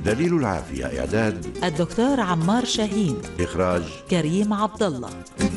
دليل العافية، إعداد الدكتور عمار شاهين، إخراج كريم عبد الله.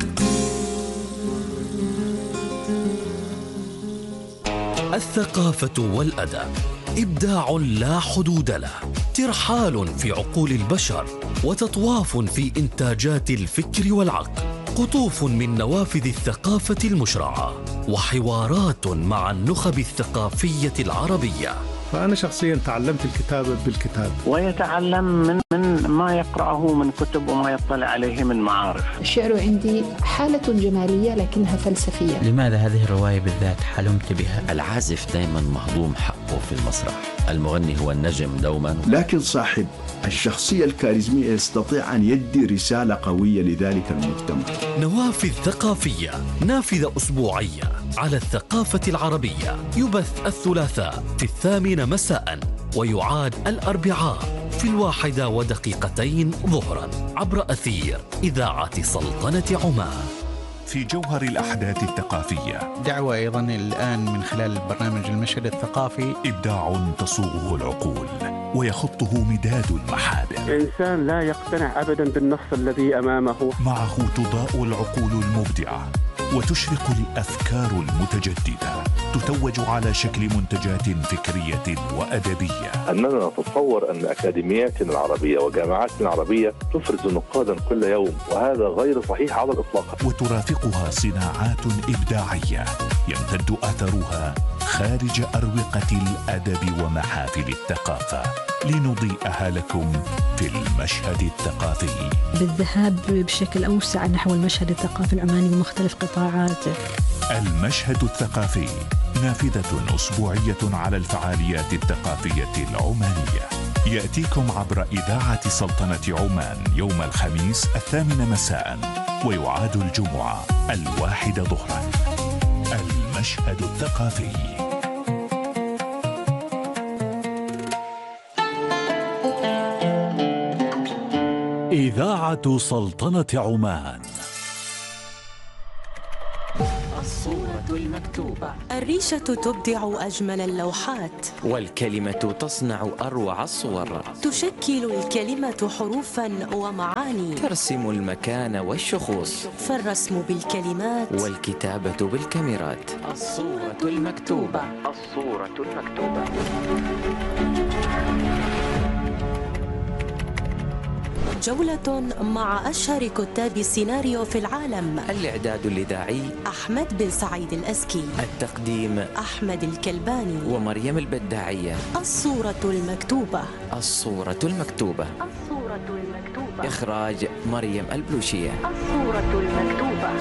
الثقافة والأدب إبداع لا حدود له، ترحال في عقول البشر وتطواف في إنتاجات الفكر والعقل، قطوف من نوافذ الثقافة المشرعة وحوارات مع النخب الثقافية العربية. فأنا شخصياً تعلمت الكتابة بالكتاب، ويتعلم من ما يقرأه من كتب وما يطلع عليه من معارف. الشعر عندي حالة جمالية لكنها فلسفية. لماذا هذه الرواية بالذات حلمت بها؟ العازف دائما مهضوم حقه في المسرح، المغني هو النجم دوما، لكن صاحب الشخصية الكاريزمية يستطيع أن يدي رسالة قوية لذلك المجتمع. نوافذ ثقافية، نافذة أسبوعية على الثقافة العربية، يبث الثلاثاء في 8 مساء ويعاد الأربعاء في 1:02 ظهرا عبر أثير إذاعة سلطنة عمان. في جوهر الأحداث الثقافية دعوة أيضا الآن من خلال برنامج المشهد الثقافي، إبداع تصوغه العقول ويخطه مداد المحابر. إنسان لا يقتنع أبدا بالنص الذي أمامه، معه تضاء العقول المبدعة وتشرق الأفكار المتجددة، تتوج على شكل منتجات فكرية وأدبية. أننا نتصور أن أكاديمياتنا العربية وجامعاتنا العربية تفرز نقادا كل يوم، وهذا غير صحيح على الإطلاق. وترافقها صناعات إبداعية يمتد أثرها خارج أروقة الأدب ومحافل الثقافة، لنضيئها لكم في المشهد الثقافي، بالذهاب بشكل أوسع نحو المشهد الثقافي العماني بمختلف قطاعاته. المشهد الثقافي نافذة أسبوعية على الفعاليات الثقافية العمانية، يأتيكم عبر إذاعة سلطنة عمان يوم الخميس 8 مساء ويعاد الجمعة 1 ظهرا. المشهد الثقافي. إذاعة سلطنة عمان. الصورة المكتوبة. الريشة تبدع أجمل اللوحات، والكلمة تصنع أروع الصور. تشكل الكلمة حروفا ومعاني، ترسم المكان والشخوص، فالرسم بالكلمات والكتابة بالكاميرات. الصورة المكتوبة. الصورة المكتوبة. جولة مع أشهر كتاب السيناريو في العالم. الإعداد الإذاعي أحمد بن سعيد الأزكي، التقديم أحمد الكلباني ومريم البداعية. الصورة المكتوبة. الصورة المكتوبة. الصورة المكتوبة. إخراج مريم البلوشية. الصورة المكتوبة.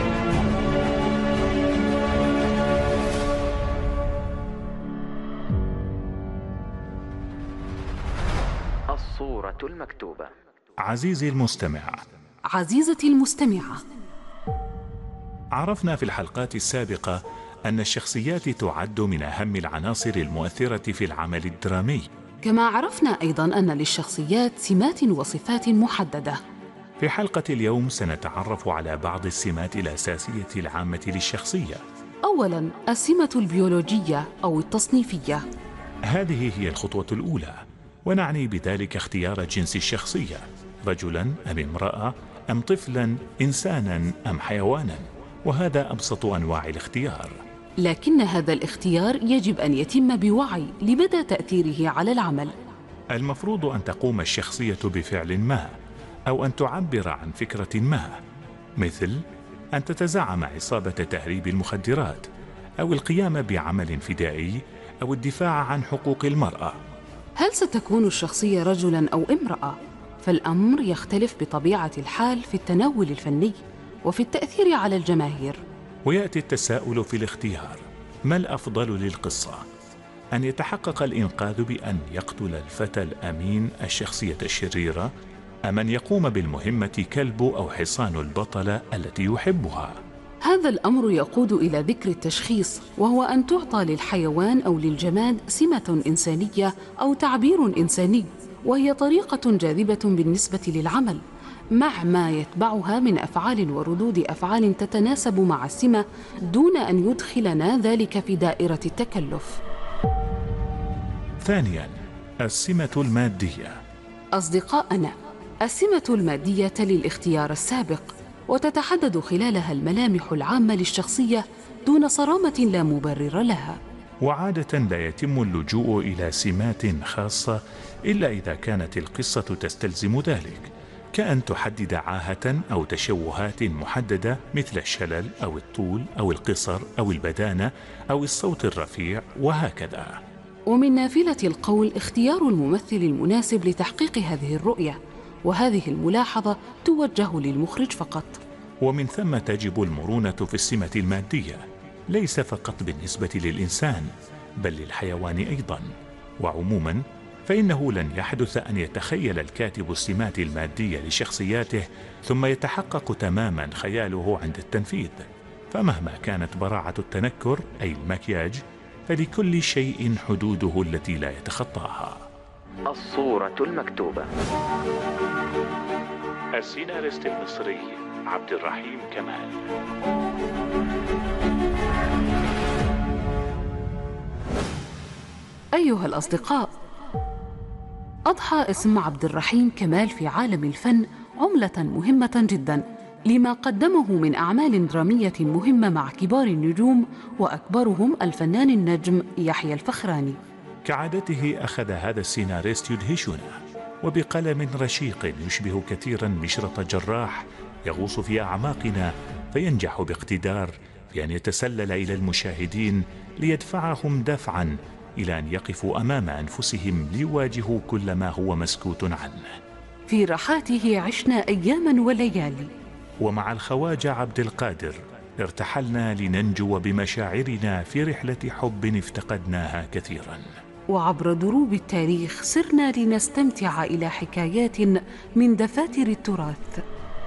الصورة المكتوبة. عزيزي المستمع، عزيزتي المستمعة، عرفنا في الحلقات السابقة أن الشخصيات تعد من أهم العناصر المؤثرة في العمل الدرامي، كما عرفنا أيضا أن للشخصيات سمات وصفات محددة. في حلقة اليوم سنتعرف على بعض السمات الأساسية العامة للشخصية. أولا، السمة البيولوجية أو التصنيفية. هذه هي الخطوة الأولى، ونعني بذلك اختيار جنس الشخصية، رجلا أم امرأة أم طفلا، إنسانا أم حيوانا، وهذا أبسط أنواع الاختيار. لكن هذا الاختيار يجب أن يتم بوعي لمدى تأثيره على العمل. المفروض أن تقوم الشخصية بفعل ما، أو أن تعبر عن فكرة ما، مثل أن تتزعم عصابة تهريب المخدرات، أو القيام بعمل فدائي، أو الدفاع عن حقوق المرأة. هل ستكون الشخصية رجلاً أو امرأة؟ فالأمر يختلف بطبيعة الحال في التناول الفني وفي التأثير على الجماهير. ويأتي التساؤل في الاختيار: ما الأفضل للقصة؟ أن يتحقق الإنقاذ بأن يقتل الفتى الأمين الشخصية الشريرة، أم أن يقوم بالمهمة كلب أو حصان البطلة التي يحبها؟ هذا الأمر يقود إلى ذكر التشخيص، وهو أن تعطى للحيوان أو للجماد سمة إنسانية أو تعبير إنساني، وهي طريقة جاذبة بالنسبة للعمل، مع ما يتبعها من أفعال وردود أفعال تتناسب مع السمة، دون أن يدخلنا ذلك في دائرة التكلف. ثانياً، السمة المادية. أصدقائنا، السمة المادية للاختيار السابق، وتتحدد خلالها الملامح العامة للشخصية دون صرامة لا مبرر لها. وعادة لا يتم اللجوء إلى سمات خاصة إلا إذا كانت القصة تستلزم ذلك، كأن تحدد عاهة أو تشوهات محددة مثل الشلل أو الطول أو القصر أو البدانة أو الصوت الرفيع وهكذا. ومن نافلة القول اختيار الممثل المناسب لتحقيق هذه الرؤية، وهذه الملاحظة توجه للمخرج فقط. ومن ثم تجب المرونة في السمة المادية، ليس فقط بالنسبة للإنسان بل للحيوان أيضا. وعموما فإنه لن يحدث أن يتخيل الكاتب السمات المادية لشخصياته ثم يتحقق تماما خياله عند التنفيذ، فمهما كانت براعة التنكر أي المكياج فلكل شيء حدوده التي لا يتخطاها. الصورة المكتوبة. السيناريست المصري عبد الرحيم كمال. أيها الأصدقاء، أضحى اسم عبد الرحيم كمال في عالم الفن عملة مهمة جدا لما قدمه من أعمال درامية مهمة مع كبار النجوم، وأكبرهم الفنان النجم يحيى الفخراني. كعادته أخذ هذا السيناريست يدهشنا، وبقلم رشيق يشبه كثيرا مشرط جراح يغوص في أعماقنا، فينجح باقتدار في أن يتسلل إلى المشاهدين ليدفعهم دفعا إلى أن يقفوا أمام أنفسهم ليواجهوا كل ما هو مسكوت عنه. في رحاته عشنا أياما وليالي، ومع الخواجة عبد القادر ارتحلنا لننجو بمشاعرنا في رحلة حب افتقدناها كثيرا. وعبر دروب التاريخ سرنا لنستمتع إلى حكايات من دفاتر التراث.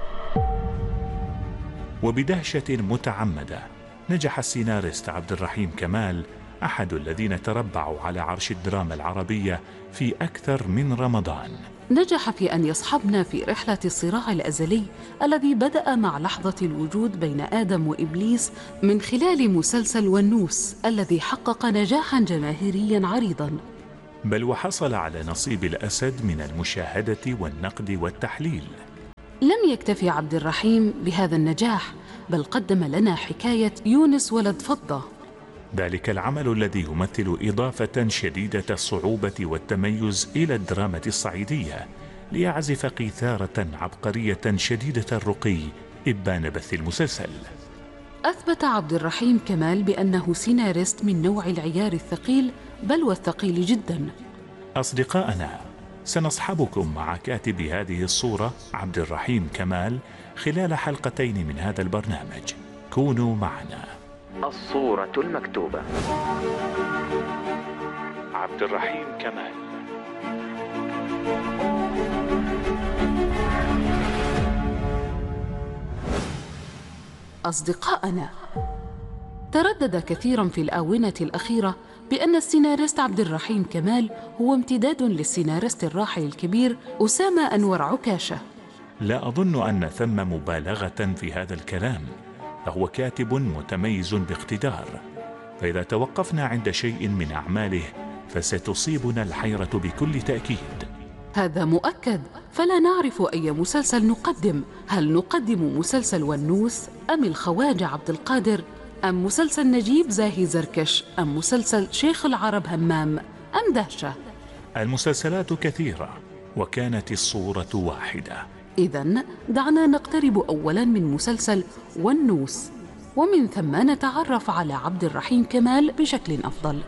وبدهشة متعمدة نجح السيناريست عبد الرحيم كمال، أحد الذين تربعوا على عرش الدراما العربية في أكثر من رمضان. نجح في أن يصحبنا في رحلة الصراع الأزلي الذي بدأ مع لحظة الوجود بين آدم وإبليس من خلال مسلسل ونوس الذي حقق نجاحا جماهيريا عريضا، بل وحصل على نصيب الأسد من المشاهدة والنقد والتحليل. لم يكتفي عبد الرحيم بهذا النجاح، بل قدم لنا حكاية يونس ولد فضة، ذلك العمل الذي يمثل إضافة شديدة الصعوبة والتميز إلى الدراما الصعيدية، ليعزف قيثارة عبقرية شديدة الرقي إبان بث المسلسل. أثبت عبد الرحيم كمال بأنه سيناريست من نوع العيار الثقيل، بل والثقيل جدا. أصدقائنا، سنصحبكم مع كاتب هذه الصورة عبد الرحيم كمال خلال حلقتين من هذا البرنامج. كونوا معنا. الصورة المكتوبة. عبد الرحيم كمال. أصدقائنا، تردد كثيرا في الآونة الأخيرة بأن السيناريست عبد الرحيم كمال هو امتداد للسيناريست الراحل الكبير أسامة أنور عكاشة. لا أظن أن ثم مبالغة في هذا الكلام، فهو كاتب متميز باقتدار، فإذا توقفنا عند شيء من أعماله فستصيبنا الحيرة بكل تأكيد. هذا مؤكد، فلا نعرف أي مسلسل نقدم. هل نقدم مسلسل ونوس، أم الخواجة عبد القادر، أم مسلسل نجيب زاهي زركش، أم مسلسل شيخ العرب همام، أم دهشة؟ المسلسلات كثيرة وكانت الصورة واحدة. إذن دعنا نقترب أولا من مسلسل ونوس، ومن ثم نتعرف على عبد الرحيم كمال بشكل أفضل.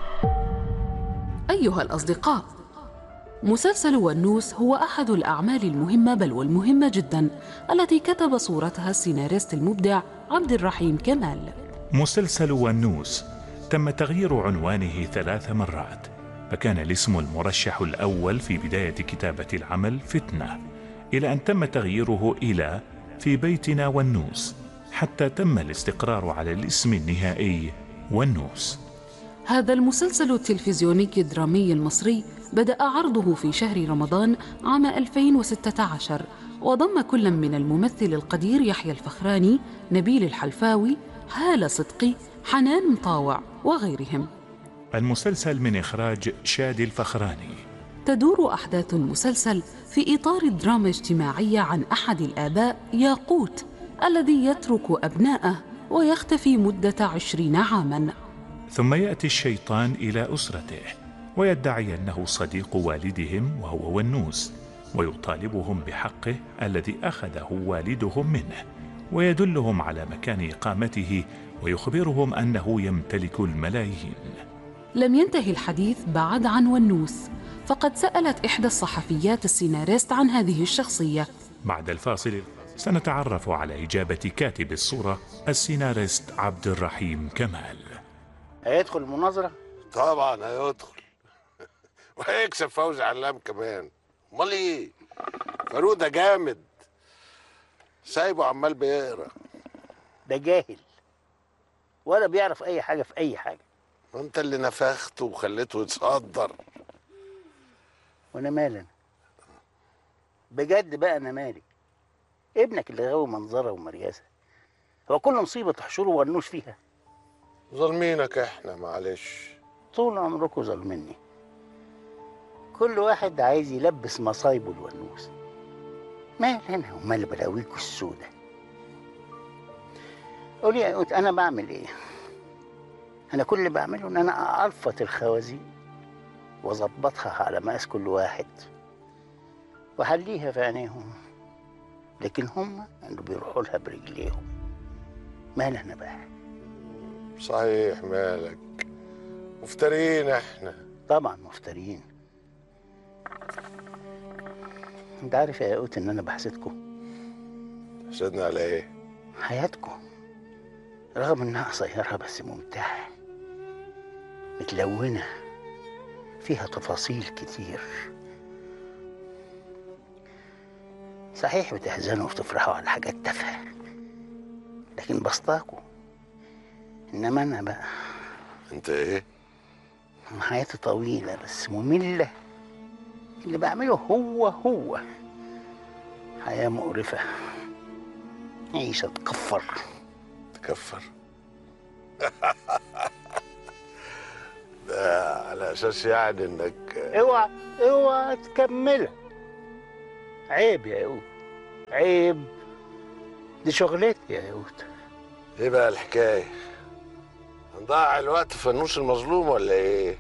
أيها الأصدقاء، مسلسل ونوس هو أحد الأعمال المهمة بل والمهمة جدا التي كتب صورتها السيناريست المبدع عبد الرحيم كمال. مسلسل ونوس تم تغيير عنوانه 3 مرات، فكان الاسم المرشح الأول في بداية كتابة العمل فتنة، إلى أن تم تغييره إلى في بيتنا ونوس، حتى تم الاستقرار على الاسم النهائي ونوس. هذا المسلسل التلفزيوني الدرامي المصري بدأ عرضه في شهر رمضان عام 2016، وضم كل من الممثل القدير يحيى الفخراني، نبيل الحلفاوي، هالة صدقي، حنان مطاوع وغيرهم. المسلسل من إخراج شادي الفخراني. وتدور أحداث المسلسل في إطار دراما اجتماعية عن أحد الآباء ياقوت الذي يترك أبناءه ويختفي مدة 20 عاماً. ثم يأتي الشيطان إلى أسرته ويدعي أنه صديق والدهم وهو ونوس، ويطالبهم بحقه الذي أخذه والدهم منه، ويدلهم على مكان إقامته ويخبرهم أنه يمتلك الملايين. لم ينتهي الحديث بعد عن ونوس، فقد سألت إحدى الصحفيات السيناريست عن هذه الشخصية. بعد الفاصل سنتعرف على إجابة كاتب الصورة السيناريست عبد الرحيم كمال. هيدخل المناظرة؟ طبعا هيدخل وهيكسب فوزي علام كمان. امال ايه؟ فاروق ده جامد، سايبه عمال بيقرا. ده جاهل ولا بيعرف اي حاجه في اي حاجه. وانت اللي نفخته وخليته يتصدر. وانا مالي بجد بقى؟ انا مالي؟ ابنك اللي غاوي منظره ومرياسه، هو كل مصيبه تحشره ونوش فيها. ظالمينك احنا، معلش. طول عمركم ظالميني. كل واحد عايز يلبس مصايبه الونوس. مال انا ومال بلاويكوا السودة. قولي يا قوت، انا بعمل ايه؟ انا كل اللي بعمله ان انا الفت الخوازيق واظبطها على مقاس كل واحد واحليها في عينيهم، لكن هم اللي بيروحوا لها برجليهم. مال انا بقى؟ صحيح مالك، مفترين احنا. طبعا مفترين. انت عارف يا ياقوت ان انا بحسدكم. تحسدنا على ايه؟ حياتكم رغم انها قصيره بس ممتعه، متلونه، فيها تفاصيل كتير. صحيح بتحزنوا وبتفرحوا على حاجات تافهه، لكن بسطاكوا. انما انا بقى، انت ايه؟ حياتي طويله بس ممله. اللي بعمله هو حياه مقرفه، عيشه تكفر. ده على اساس يعني انك اوعى تكملها. عيب يا ياقوت، عيب. دي شغلتي يا ياقوت. ايه بقى الحكايه؟ هنضيع الوقت في النص المظلوم ولا ايه؟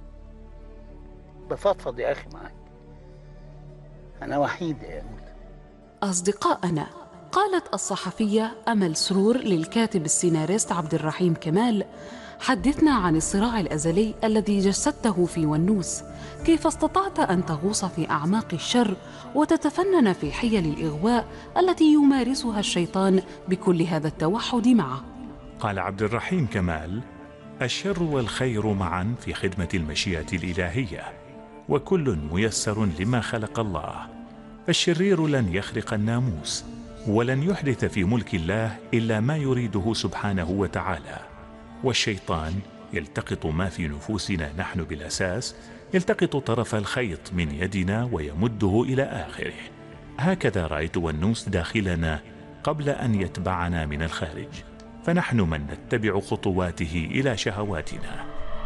بفضفض يا اخي معاك، انا وحيد يا ياقوت. أصدقائنا، قالت الصحفية أمل سرور للكاتب السيناريست عبد الرحيم كمال: حدثنا عن الصراع الأزلي الذي جسدته في ونوس. كيف استطعت أن تغوص في أعماق الشر وتتفنن في حيل الإغواء التي يمارسها الشيطان بكل هذا التوحد معه؟ قال عبد الرحيم كمال: الشر والخير معا في خدمة المشيئة الإلهية، وكل ميسر لما خلق الله. فالشرير لن يخرق الناموس، ولن يحدث في ملك الله إلا ما يريده سبحانه وتعالى. والشيطان يلتقط ما في نفوسنا نحن بالأساس، يلتقط طرف الخيط من يدنا ويمده إلى آخره. هكذا رأيت ونوس داخلنا قبل أن يتبعنا من الخارج، فنحن من نتبع خطواته إلى شهواتنا.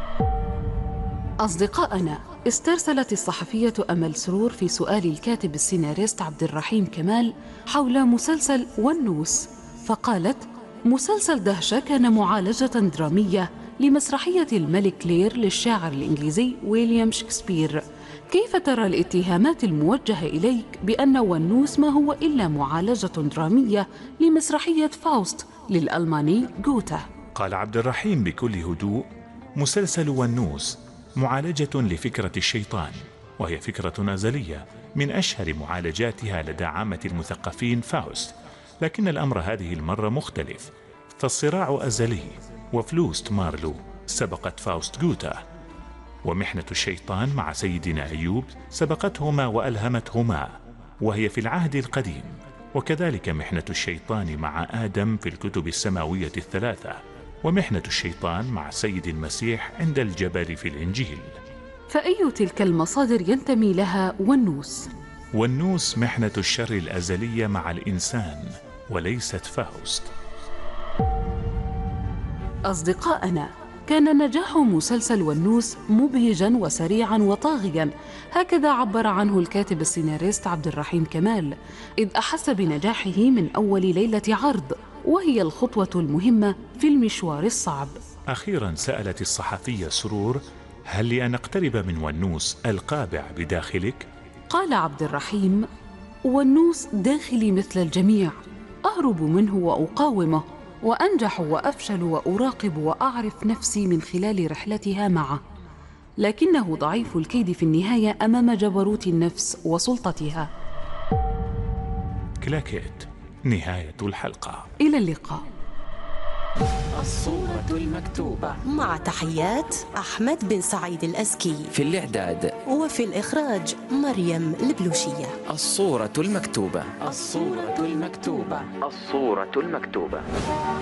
أصدقائنا، استرسلت الصحفية أمل سرور في سؤال الكاتب السيناريست عبد الرحيم كمال حول مسلسل ونوس، فقالت: مسلسل دهشة كان معالجة درامية لمسرحية الملك لير للشاعر الإنجليزي ويليام شكسبير. كيف ترى الاتهامات الموجهة إليك بأن ونوس ما هو إلا معالجة درامية لمسرحية فاوست للألماني غوته؟ قال عبد الرحيم بكل هدوء: مسلسل ونوس معالجة لفكرة الشيطان، وهي فكرة أزلية من أشهر معالجاتها لدى عامة المثقفين فاوست، لكن الأمر هذه المرة مختلف، فالصراع أزلي، وفلوست مارلو سبقت فاوست غوته، ومحنة الشيطان مع سيدنا أيوب سبقتهما وألهمتهما، وهي في العهد القديم، وكذلك محنة الشيطان مع آدم في الكتب السماوية الثلاثة، ومحنة الشيطان مع سيد المسيح عند الجبل في الإنجيل. فأي تلك المصادر ينتمي لها ونوس؟ ونوس محنة الشر الأزلية مع الإنسان، وليست فاوست. أصدقائنا، كان نجاح مسلسل ونوس مبهجا وسريعا وطاغيا، هكذا عبر عنه الكاتب السيناريست عبد الرحيم كمال، إذ أحس بنجاحه من أول ليلة عرض، وهي الخطوة المهمة في المشوار الصعب. أخيرا سألت الصحفية سرور: هل لأن أقترب من ونوس القابع بداخلك؟ قال عبد الرحيم: ونوس داخلي مثل الجميع، أهرب منه وأقاومه، وأنجح وأفشل وأراقب وأعرف نفسي من خلال رحلتها معه، لكنه ضعيف الكيد في النهاية أمام جبروت النفس وسلطتها. كلاكيت، نهاية الحلقة. إلى اللقاء. الصورة المكتوبة، مع تحيات أحمد بن سعيد الأزكي، في الإعداد وفي الإخراج مريم البلوشية. الصورة المكتوبة. الصورة المكتوبة. الصورة المكتوبة.